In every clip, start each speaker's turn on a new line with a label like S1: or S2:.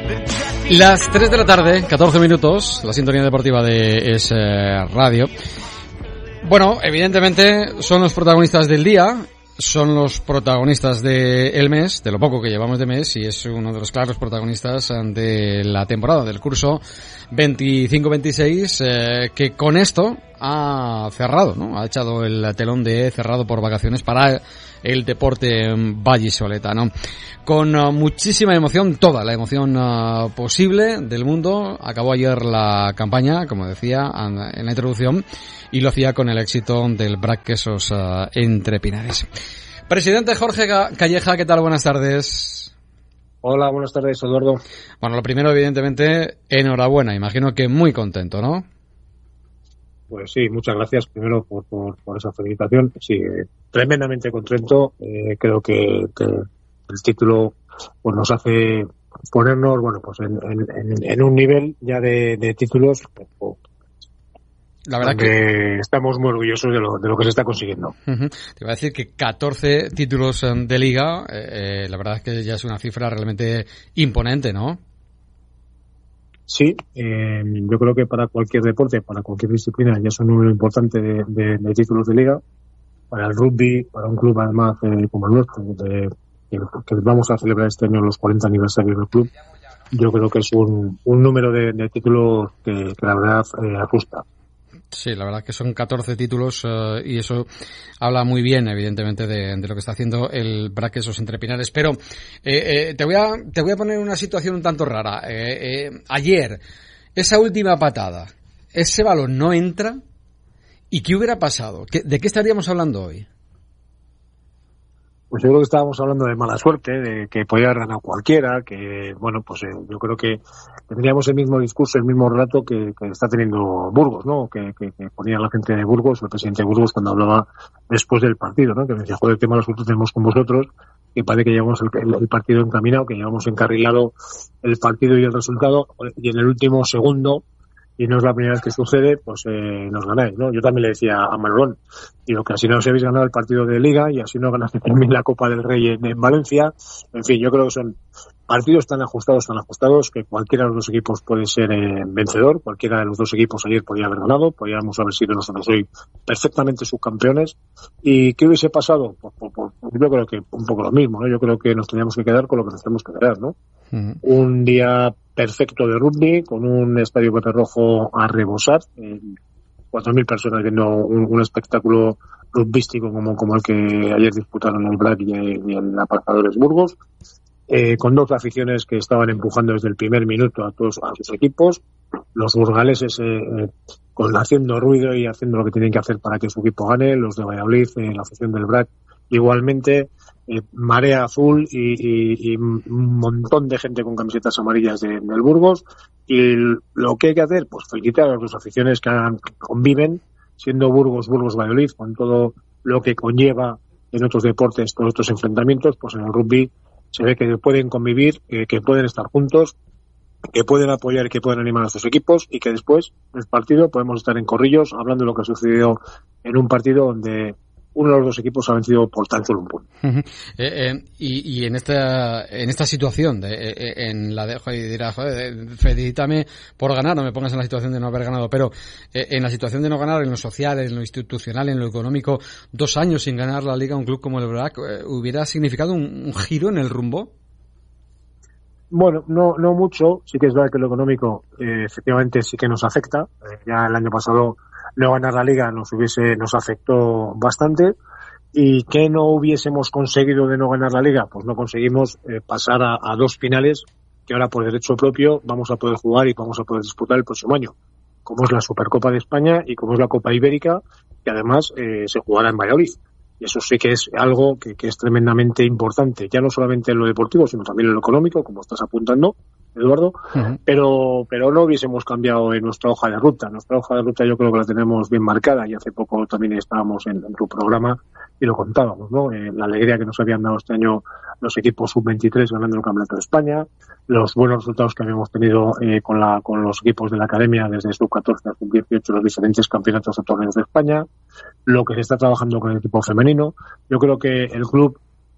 S1: Las 3 de la tarde, 14 minutos, la sintonía deportiva de Es Radio. Bueno, evidentemente son los protagonistas del día, son los protagonistas del mes, de lo poco que llevamos de mes, y es uno de los claros protagonistas de la temporada, del curso 25-26, que con esto ha cerrado, ¿no? Ha echado el telón de cerrado por vacaciones para el deporte vallisoletano. Con muchísima emoción, toda la emoción posible del mundo. Acabó ayer la campaña, como decía en la introducción, y lo hacía con el éxito del BRAC Quesos Entre Pinares. Presidente Jorge Calleja, ¿qué tal? Buenas tardes.
S2: Hola, buenas tardes, Eduardo.
S1: Bueno, lo primero, evidentemente, enhorabuena. Imagino que muy contento, ¿no?
S2: Pues sí, muchas gracias primero por esa felicitación. Sí, tremendamente contento. Creo que el título pues nos hace ponernos, bueno, pues en un nivel ya de títulos.
S1: La verdad
S2: que estamos muy orgullosos de lo que se está consiguiendo.
S1: Uh-huh. Te iba a decir que 14 títulos de liga, la verdad es que ya es una cifra realmente imponente, ¿no?
S2: Sí, yo creo que para cualquier deporte, para cualquier disciplina, ya es un número importante de títulos de liga. Para el rugby, para un club además como el nuestro, que vamos a celebrar este año los 40 aniversarios del club, yo creo que es un número de títulos que la verdad asusta.
S1: Sí, la verdad que son 14 títulos y eso habla muy bien, evidentemente, de lo que está haciendo el BRAC Quesos Entre Pinares. Pero te voy a poner una situación un tanto rara. Ayer, esa última patada, ese balón no entra, ¿y qué hubiera pasado? ¿De qué estaríamos hablando hoy?
S2: Pues yo creo que estábamos hablando de mala suerte, de que podía haber ganado cualquiera, que, bueno, pues yo creo que tendríamos el mismo discurso, el mismo relato que está teniendo Burgos, ¿no? Que ponía la gente de Burgos, el presidente de Burgos, cuando hablaba después del partido, ¿no? Que me decía, joder, qué mala suerte tenemos con vosotros, que parece que llevamos el partido encaminado, que llevamos encarrilado el partido y el resultado, y en el último segundo, y no es la primera vez que sucede, pues nos ganáis, ¿no? Yo también le decía a Manolón, digo que así no os habéis ganado el partido de Liga y así no ganaste también la Copa del Rey en Valencia. En fin, yo creo que son partidos tan ajustados que cualquiera de los dos equipos puede ser vencedor. Cualquiera de los dos equipos ayer podía haber ganado, podíamos haber sido nosotros hoy perfectamente subcampeones. ¿Y qué hubiese pasado? Pues yo creo que un poco lo mismo, ¿no? Yo creo que nos teníamos que quedar con lo que nos tenemos que quedar, ¿no? Uh-huh. Un día perfecto de rugby, con un estadio Pepe-Rojo a rebosar, 4.000 personas viendo un espectáculo rugbístico como el que ayer disputaron el BRAC y el Apartadores Burgos, con dos aficiones que estaban empujando desde el primer minuto a sus equipos, los burgaleses haciendo ruido y haciendo lo que tienen que hacer para que su equipo gane, los de Valladolid, la afición del BRAC igualmente, marea azul y un montón de gente con camisetas amarillas del Burgos, y lo que hay que hacer, pues felicitar a las dos aficiones que conviven, siendo Burgos Valladolid, con todo lo que conlleva en otros deportes, con otros enfrentamientos, pues en el rugby se ve que pueden convivir, que pueden estar juntos, que pueden apoyar y que pueden animar a sus equipos, y que después del partido podemos estar en corrillos hablando de lo que ha sucedido en un partido donde uno de los dos equipos ha vencido por tan solo un punto.
S1: Y en esta situación, en la de, joder, dirás, joder, felicítame por ganar, no me pongas en la situación de no haber ganado, pero en la situación de no ganar, en lo social, en lo institucional, en lo económico, 2 años sin ganar la Liga, un club como el BRAC, ¿hubiera significado un giro en el rumbo?
S2: Bueno, no mucho. Sí que es verdad que lo económico efectivamente sí que nos afecta. Ya el año pasado no ganar la Liga nos afectó bastante. ¿Y qué no hubiésemos conseguido de no ganar la Liga? Pues no conseguimos pasar a 2 finales que ahora por derecho propio vamos a poder jugar y vamos a poder disputar el próximo año, como es la Supercopa de España y como es la Copa Ibérica, que además se jugará en Valladolid. Y eso sí que es algo que es tremendamente importante, ya no solamente en lo deportivo, sino también en lo económico, como estás apuntando, Eduardo. Uh-huh. Pero no hubiésemos cambiado en nuestra hoja de ruta. Nuestra hoja de ruta yo creo que la tenemos bien marcada, y hace poco también estábamos en tu programa y lo contábamos, ¿no? La alegría que nos habían dado este año los equipos sub-23 ganando el Campeonato de España, los buenos resultados que habíamos tenido con los equipos de la academia desde sub-14 a sub-18, los diferentes campeonatos o torneos de España, lo que se está trabajando con el equipo femenino. Yo creo que el club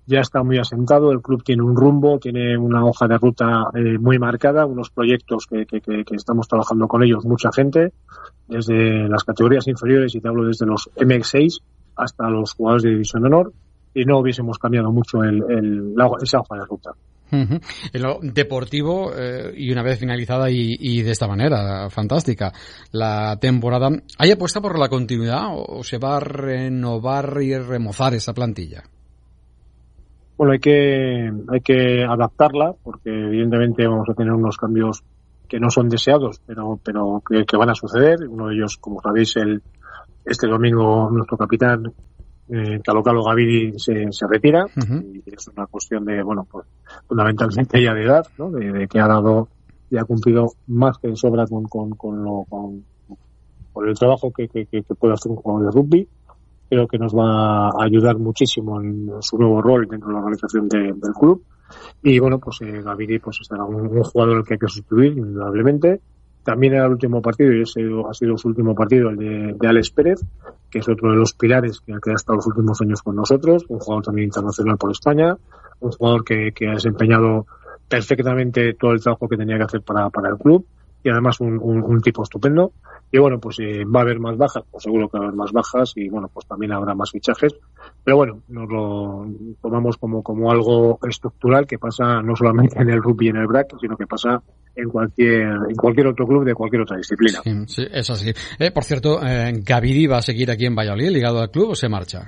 S2: ya está muy asentado, el club tiene un rumbo, tiene una hoja de ruta muy marcada, unos proyectos que estamos trabajando con ellos, mucha gente, desde las categorías inferiores, y te hablo desde los MX6 hasta los jugadores de División de Honor, y no hubiésemos cambiado mucho esa hoja de ruta.
S1: En lo deportivo, y una vez finalizada y de esta manera, fantástica, la temporada, ¿hay apuesta por la continuidad o se va a renovar y remozar esa plantilla?
S2: Bueno, hay que adaptarla, porque evidentemente vamos a tener unos cambios que no son deseados, pero que van a suceder. Uno de ellos, como sabéis, este domingo nuestro capitán Calo Gavidi se retira. Y es una cuestión de, bueno, pues fundamentalmente ya de edad, ¿no? De que ha dado y ha cumplido más que de sobra con el trabajo que puede hacer un jugador de rugby. Creo que nos va a ayudar muchísimo en su nuevo rol dentro de la organización del club. Y bueno, pues Gavidi pues será un jugador al que hay que sustituir, indudablemente. También era el último partido, y ha sido su último partido, el de Alex Pérez, que es otro de los pilares que ha estado los últimos años con nosotros, un jugador también internacional por España, un jugador que ha desempeñado perfectamente todo el trabajo que tenía que hacer para el club, y además un tipo estupendo. Y bueno, pues va a haber más bajas, pues seguro que va a haber más bajas, y bueno, pues también habrá más fichajes, pero bueno, nos lo tomamos como algo estructural que pasa no solamente en el rugby y en el BRAC, sino que pasa en cualquier otro club de cualquier otra disciplina.
S1: Sí, es así. Por cierto, ¿Gavidi va a seguir aquí en Valladolid ligado al club o se marcha?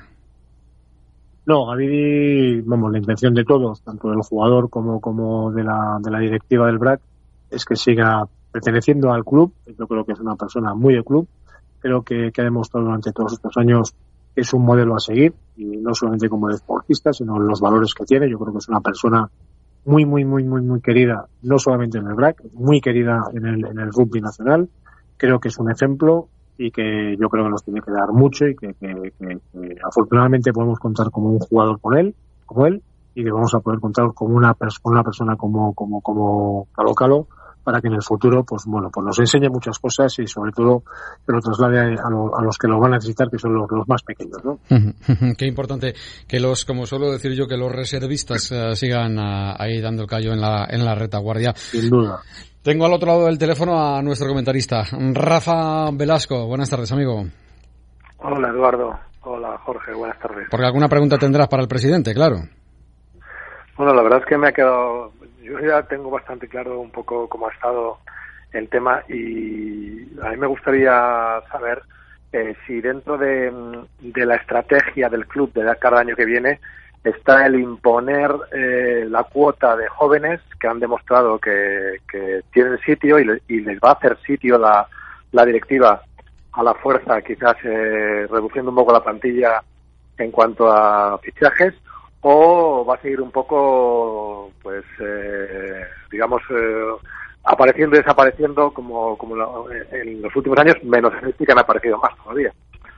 S2: No, Gavidi, vamos, la intención de todos, tanto del jugador como de la directiva del BRAC, es que siga perteneciendo al club. Yo creo que es una persona muy de club, creo que ha demostrado durante todos estos años que es un modelo a seguir, y no solamente como deportista, sino los valores que tiene. Yo creo que es una persona muy querida, no solamente en el BRAC, muy querida en el rugby nacional. Creo que es un ejemplo, y que yo creo que nos tiene que dar mucho, y que afortunadamente podemos contar como un jugador como él, y que vamos a poder contar como una persona como Calo, para que en el futuro, pues bueno, pues nos enseñe muchas cosas, y sobre todo que lo traslade a los que lo van a necesitar, que son los más pequeños, ¿no?
S1: Qué importante que como suelo decir yo, que los reservistas sigan ahí dando el callo en la retaguardia.
S2: Sin duda.
S1: Tengo al otro lado del teléfono a nuestro comentarista, Rafa Velasco. Buenas tardes, amigo.
S3: Hola, Eduardo. Hola, Jorge. Buenas tardes.
S1: Porque alguna pregunta tendrás para el presidente, claro.
S3: Bueno, la verdad es que me ha quedado... Yo ya tengo bastante claro un poco cómo ha estado el tema, y a mí me gustaría saber si dentro de la estrategia del club de cada año que viene está el imponer la cuota de jóvenes que han demostrado que tienen sitio, y les va a hacer sitio la directiva a la fuerza, quizás reduciendo un poco la plantilla en cuanto a fichajes, o va a seguir un poco, pues, digamos, apareciendo y desapareciendo como en los últimos años, menos en este que han aparecido más todavía.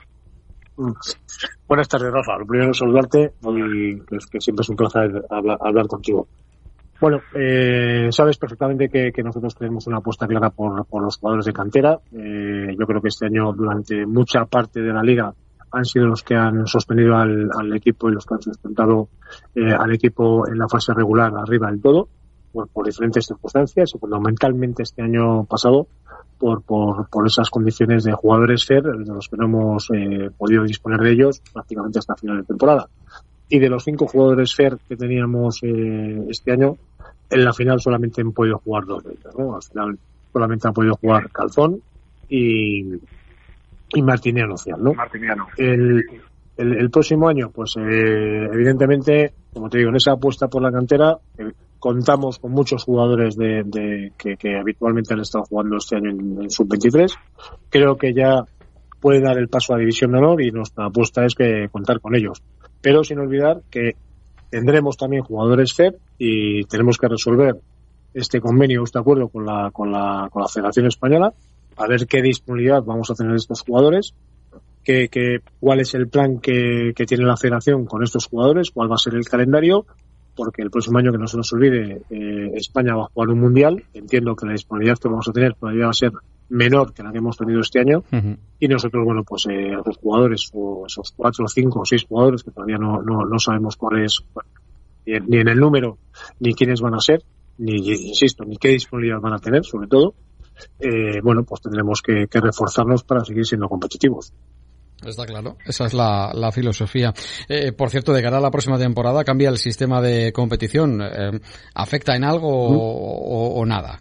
S2: Buenas tardes, Rafa. Lo primero, saludarte, y que siempre es un placer hablar contigo. Bueno, sabes perfectamente que nosotros tenemos una apuesta clara por los jugadores de cantera. Yo creo que este año, durante mucha parte de la liga, han sido los que han sostenido al equipo, y los que han sustentado al equipo en la fase regular arriba del todo, por diferentes circunstancias, y fundamentalmente este año pasado por esas condiciones de jugadores FER, de los que no hemos podido disponer de ellos prácticamente hasta final de temporada. Y de los 5 jugadores FER que teníamos este año, en la final solamente han podido jugar 2 de ellos, ¿no? Al final solamente han podido jugar Calzón y Martiniano, ¿no?
S3: Martiniano.
S2: El próximo año, pues evidentemente, como te digo, en esa apuesta por la cantera, contamos con muchos jugadores que habitualmente han estado jugando este año en Sub-23. Creo que ya puede dar el paso a División de Honor, y nuestra apuesta es que contar con ellos. Pero sin olvidar que tendremos también jugadores FED, y tenemos que resolver este convenio, este acuerdo con la Federación Española, a ver qué disponibilidad vamos a tener de estos jugadores, cuál es el plan que tiene la Federación con estos jugadores, cuál va a ser el calendario, porque el próximo año, que no se nos olvide, España va a jugar un mundial. Entiendo que la disponibilidad que vamos a tener todavía va a ser menor que la que hemos tenido este año, y nosotros, bueno, pues esos jugadores, o esos 4, 5 o 6 jugadores que todavía no sabemos ni en el número, ni quiénes van a ser, ni, insisto, ni qué disponibilidad van a tener, sobre todo, bueno, pues tendremos que reforzarnos para seguir siendo competitivos.
S1: Está claro, esa es la filosofía. Por cierto, de cara a la próxima temporada, ¿cambia el sistema de competición? ¿Afecta en algo o nada?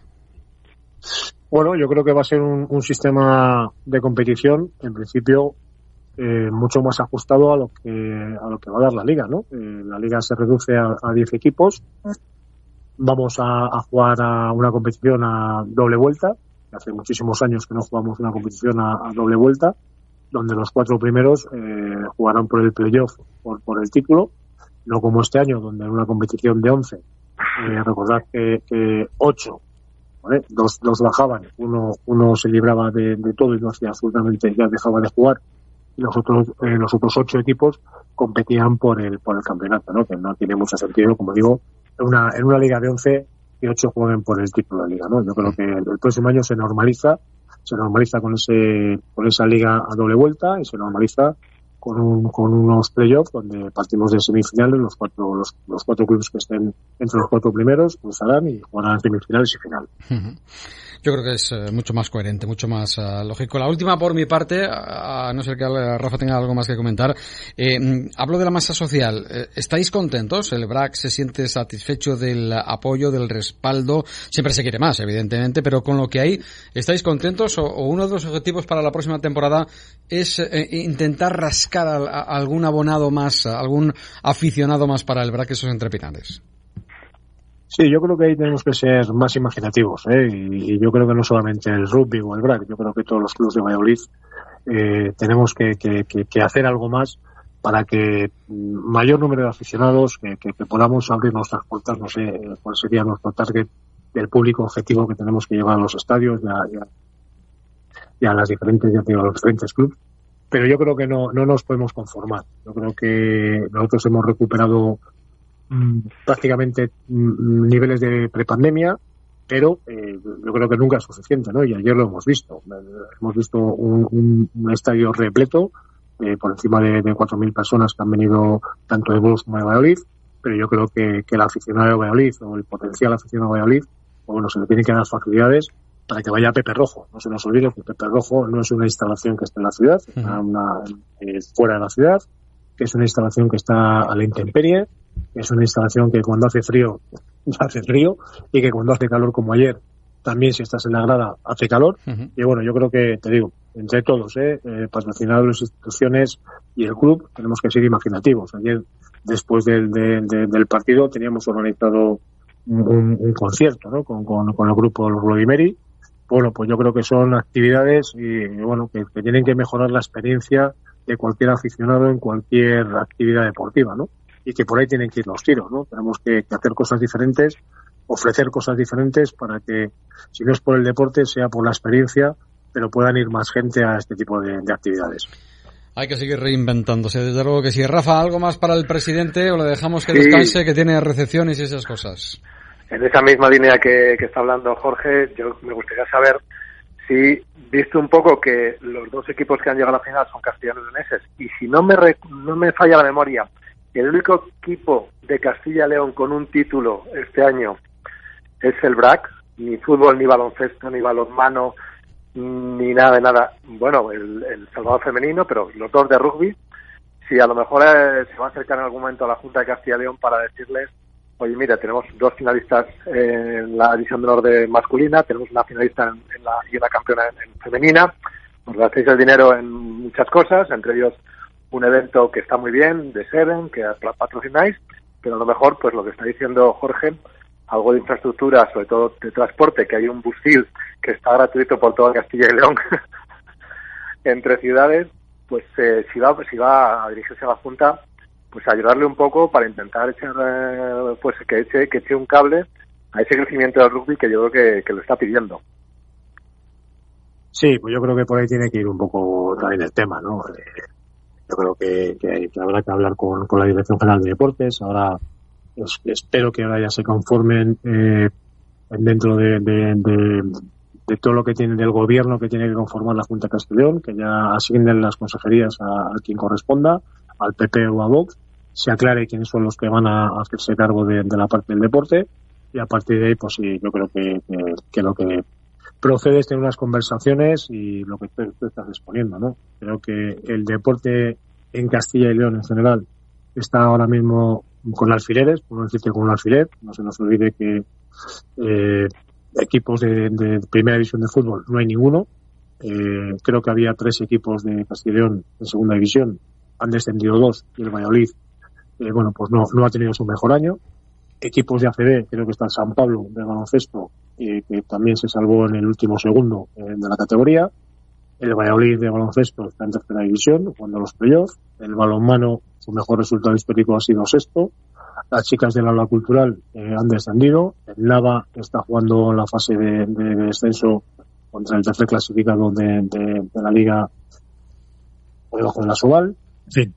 S2: Bueno, yo creo que va a ser un sistema de competición, en principio, mucho más ajustado a lo que va a dar la liga, ¿no? La liga se reduce a 10 equipos. Vamos a jugar a una competición a doble vuelta. Hace muchísimos años que no jugamos una competición a doble vuelta, donde los 4 primeros jugarán por el playoff por el título, no como este año, donde en una competición de 11, recordad que 8, ¿vale? Dos bajaban, uno se libraba de todo y no hacía absolutamente, ya dejaba de jugar, y los otros 8 equipos competían por el campeonato, ¿no? Que no tiene mucho sentido, como digo, en una liga de 11 que 8 jueguen por el título de liga, ¿no? Yo creo que el próximo año se normaliza con esa liga a doble vuelta y se normaliza con unos playoffs donde partimos de semifinales, los cuatro clubes que estén entre los 4 primeros cruzarán y jugarán semifinales y final.
S1: Yo creo que es mucho más coherente, mucho más lógico. La última por mi parte, a no ser que Rafa tenga algo más que comentar, hablo de la masa social. ¿Estáis contentos? ¿El BRAC se siente satisfecho del apoyo, del respaldo? Siempre se quiere más, evidentemente, pero con lo que hay, ¿estáis contentos? ¿O uno de los objetivos para la próxima temporada es intentar rascar a algún abonado más, a algún aficionado más para el BRAC, esos entrepinares?
S2: Sí, yo creo que ahí tenemos que ser más imaginativos, y yo creo que no solamente el rugby o el BRAC, yo creo que todos los clubes de Valladolid tenemos que hacer algo más para que mayor número de aficionados, que podamos abrir nuestras puertas, no sé cuál sería nuestro target del público objetivo que tenemos que llevar a los estadios y a los diferentes clubes, pero yo creo que no nos podemos conformar. Yo creo que nosotros hemos recuperado prácticamente niveles de prepandemia, pero yo creo que nunca es suficiente, ¿no? Y ayer lo hemos visto. Hemos visto un estadio repleto, por encima de 4.000 personas que han venido tanto de Burgos como de Valladolid, pero yo creo que el aficionado de Valladolid o el potencial aficionado de Valladolid, bueno, se le tiene que dar facilidades para que vaya a Pepe Rojo. No se nos olvide que Pepe Rojo no es una instalación que está en la ciudad, está fuera de la ciudad, que es una instalación que está a la intemperie, que es una instalación que cuando hace frío y que cuando hace calor como ayer también, si estás en la grada, hace calor. Y bueno, yo creo que, te digo, entre todos, patrocinadores, instituciones y el club, tenemos que ser imaginativos. Ayer, después del partido, teníamos organizado un concierto, ¿no? Con el grupo Los Bloody Mary. Bueno, pues yo creo que son actividades y bueno, que tienen que mejorar la experiencia de cualquier aficionado en cualquier actividad deportiva, ¿no? Y que por ahí tienen que ir los tiros, ¿no? Tenemos que hacer cosas diferentes, ofrecer cosas diferentes para que, si no es por el deporte, sea por la experiencia, pero puedan ir más gente a este tipo de actividades.
S1: Hay que seguir reinventándose, desde luego que sí. Rafa, ¿algo más para el presidente o le dejamos que descanse, que tiene recepciones y esas cosas?
S3: En esa misma línea que está hablando Jorge, yo me gustaría saber si, visto un poco que los 2 equipos que han llegado a la final son castellanos-leoneses, y si no me falla la memoria, el único equipo de Castilla y León con un título este año es el BRAC, ni fútbol, ni baloncesto, ni balonmano, ni nada de nada. Bueno, el Salvador femenino, pero los 2 de rugby. Si a lo mejor se va a acercar en algún momento a la Junta de Castilla y León para decirles, oye, mira, tenemos 2 finalistas en la división de honor de masculina, tenemos una finalista y una campeona en femenina, nos gastéis el dinero en muchas cosas, entre ellos un evento que está muy bien, de Seven, que patrocináis, pero a lo mejor, pues lo que está diciendo Jorge, algo de infraestructura, sobre todo de transporte, que hay un busil que está gratuito por toda Castilla y León entre ciudades, pues si va a dirigirse a la Junta, pues ayudarle un poco para intentar echar, pues que eche un cable a ese crecimiento del rugby que yo creo que lo está pidiendo.
S2: Sí, pues yo creo que por ahí tiene que ir un poco también el tema, ¿no? Yo creo que habrá que hablar con la Dirección General de Deportes. Ahora espero que ahora ya se conformen dentro de todo lo que tiene del gobierno que tiene que conformar la Junta de Castilla y León, que ya asignen las consejerías a quien corresponda, al PP o a Vox, se aclare quiénes son los que van a hacerse cargo de la parte del deporte, y a partir de ahí, pues sí, yo creo que lo que procede es tener unas conversaciones y lo que tú estás exponiendo, ¿no? Creo que el deporte en Castilla y León en general está ahora mismo con alfileres, por no decirte con un alfiler. No se nos olvide que equipos de primera división de fútbol no hay ninguno. Creo que había 3 equipos de Castilla y León en segunda división, han descendido 2, y el Valladolid pues no ha tenido su mejor año. Equipos de ACB, creo que está el San Pablo de baloncesto, que también se salvó en el último segundo de la categoría. El Valladolid de baloncesto está en tercera división, jugando los playoffs. El balonmano, su mejor resultado histórico ha sido sexto. Las chicas del aula cultural han descendido. El Nava está jugando en la fase de descenso contra el tercer clasificado de la liga por debajo de la Sobal. En fin,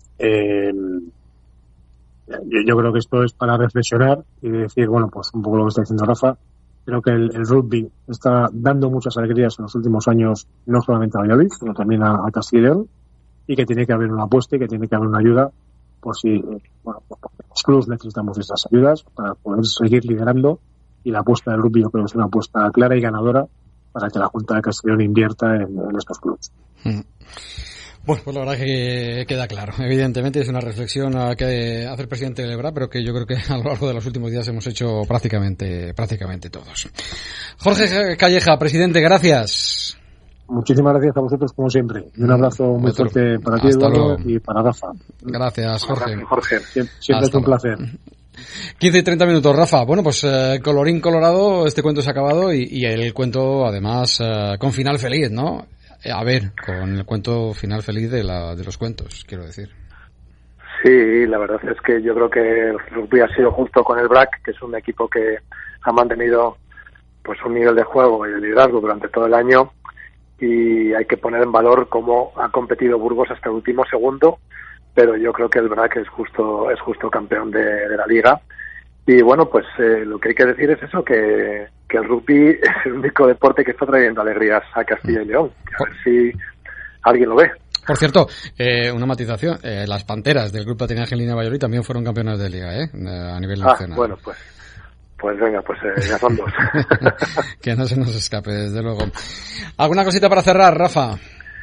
S2: yo creo que esto es para reflexionar y decir, bueno, pues un poco lo que está diciendo Rafa. Creo que el rugby está dando muchas alegrías en los últimos años, no solamente a Valladolid, sino también a Castilla y León, y que tiene que haber una apuesta y que tiene que haber una ayuda, por si, los clubes necesitamos estas ayudas para poder seguir liderando, y la apuesta del rugby yo creo que es una apuesta clara y ganadora para que la Junta de Castilla y León invierta en estos clubes.
S1: Bueno, pues la verdad que queda claro. Evidentemente es una reflexión que hace el presidente del EBRA, pero que yo creo que a lo largo de los últimos días hemos hecho prácticamente todos. Jorge Calleja, presidente, gracias.
S2: Muchísimas gracias a vosotros, como siempre. Y un abrazo muy fuerte para ti, Eduardo, y para Rafa.
S1: Gracias, Jorge.
S2: Siempre es un placer.
S1: 15 y 30 minutos, Rafa. Bueno, pues colorín colorado, este cuento se ha acabado y el cuento, además, con final feliz, ¿no? A ver, con el cuento final feliz de los cuentos, quiero decir.
S3: Sí, la verdad es que yo creo que el rugby ha sido justo con el BRAC, que es un equipo que ha mantenido pues un nivel de juego y de liderazgo durante todo el año, y hay que poner en valor cómo ha competido Burgos hasta el último segundo, pero yo creo que el BRAC es justo campeón de la liga. Y bueno, pues lo que hay que decir es eso, que el rugby es el único deporte que está trayendo alegrías a Castilla y León. A ver si alguien lo ve.
S1: Por cierto, una matización, las Panteras del Club Patinaje en Línea Valladolid también fueron campeones de liga, a nivel nacional.
S3: Bueno, pues venga, ya son 2.
S1: Que no se nos escape, desde luego. ¿Alguna cosita para cerrar, Rafa?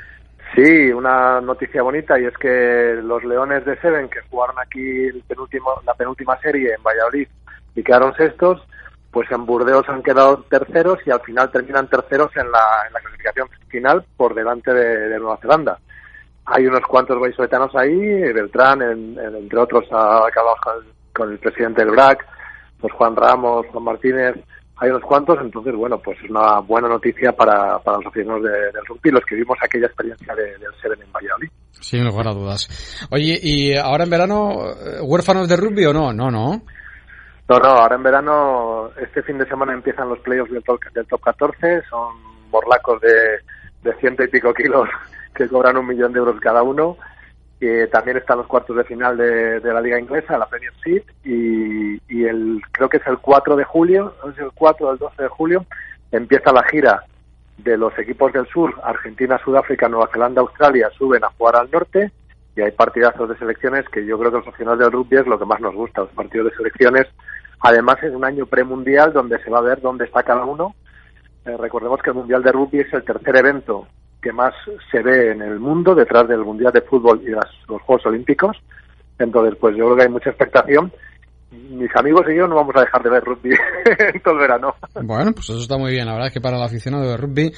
S3: Sí, una noticia bonita, y es que los Leones de Seven, que jugaron aquí la penúltima serie en Valladolid y quedaron sextos, pues en Burdeos han quedado terceros y al final terminan terceros en la clasificación final por delante de Nueva Zelanda. Hay unos cuantos vallisoletanos ahí, Beltrán, entre otros, ha acabado con el presidente del BRAC, pues Juan Ramos, Juan Martínez. Hay unos cuantos, entonces, bueno, pues es una buena noticia para los aficionados del rugby, los que vimos aquella experiencia del Seven en Valladolid.
S1: Sin lugar a dudas. Oye, ¿y ahora en verano huérfanos de rugby o no? No,
S3: ahora en verano, este fin de semana empiezan los playoffs del top 14, son morlacos de 100 y pico kilos que cobran 1 millón de euros cada uno. También están los cuartos de final de la Liga Inglesa, la Premier Seed, y creo que es el 4 de julio, no sé si el 4 o el 12 de julio, empieza la gira de los equipos del sur, Argentina, Sudáfrica, Nueva Zelanda, Australia, suben a jugar al norte, y hay partidazos de selecciones que yo creo que los aficionados del rugby es lo que más nos gusta, los partidos de selecciones. Además es un año premundial donde se va a ver dónde está cada uno. Recordemos que el Mundial de Rugby es el tercer evento que más se ve en el mundo, detrás del Mundial de Fútbol y los Juegos Olímpicos. Entonces, pues yo creo que hay mucha expectación. Mis amigos y yo no vamos a dejar de ver rugby en todo el verano.
S1: Bueno, pues eso está muy bien. La verdad es que para el aficionado de rugby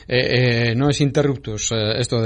S1: no es interruptus esto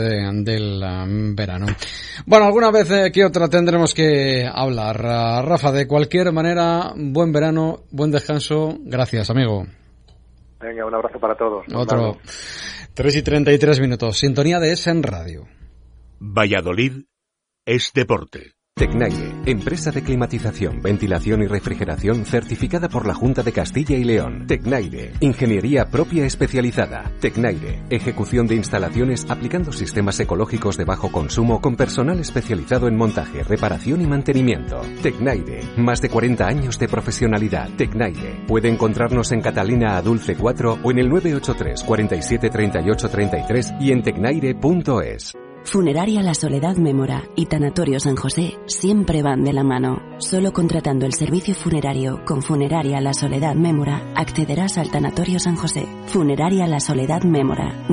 S1: del verano. Bueno, alguna vez que otra tendremos que hablar. Rafa, de cualquier manera, buen verano, buen descanso. Gracias, amigo.
S3: Venga, un abrazo para todos.
S1: Otro. 3 y 33 minutos. Sintonía de ESEN Radio.
S4: Valladolid es deporte.
S5: Tecnaire, empresa de climatización, ventilación y refrigeración certificada por la Junta de Castilla y León. Tecnaire, ingeniería propia especializada. Tecnaire, ejecución de instalaciones aplicando sistemas ecológicos de bajo consumo con personal especializado en montaje, reparación y mantenimiento. Tecnaire, más de 40 años de profesionalidad. Tecnaire, puede encontrarnos en Catalina Adulce 4 o en el 983 47 38 33 y en tecnaire.es.
S6: Funeraria La Soledad Mémora y Tanatorio San José siempre van de la mano. Solo contratando el servicio funerario con Funeraria La Soledad Mémora accederás al Tanatorio San José. Funeraria La Soledad Mémora,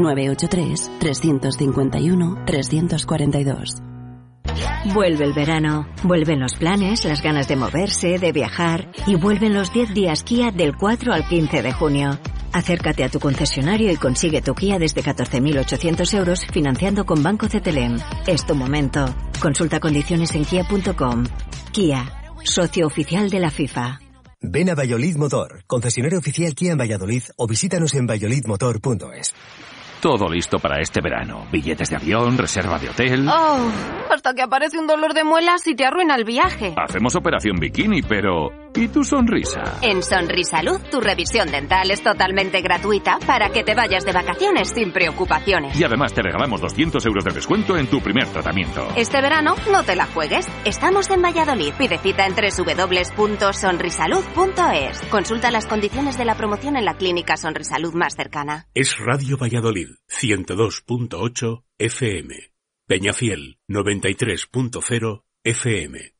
S6: 983-351-342.
S7: Vuelve el verano, vuelven los planes, las ganas de moverse, de viajar y vuelven los 10 días Kia del 4 al 15 de junio. Acércate a tu concesionario y consigue tu Kia desde 14.800 euros financiando con Banco CTLM. Es tu momento. Consulta condiciones en kia.com. Kia, socio oficial de la FIFA.
S8: Ven a Valladolid Motor, concesionario oficial Kia en Valladolid o visítanos en valladolidmotor.es.
S9: Todo listo para este verano. Billetes de avión, reserva de hotel...
S10: Oh, hasta que aparece un dolor de muelas y te arruina el viaje.
S9: Hacemos operación bikini, pero... ¿y tu sonrisa?
S10: En Sonrisalud, tu revisión dental es totalmente gratuita para que te vayas de vacaciones sin preocupaciones.
S9: Y además te regalamos 200 euros de descuento en tu primer tratamiento.
S10: Este verano no te la juegues. Estamos en Valladolid. Pide cita en www.sonrisalud.es. Consulta las condiciones de la promoción en la clínica Sonrisalud más cercana.
S4: Es Radio Valladolid, 102.8 FM. Peñafiel, 93.0 FM.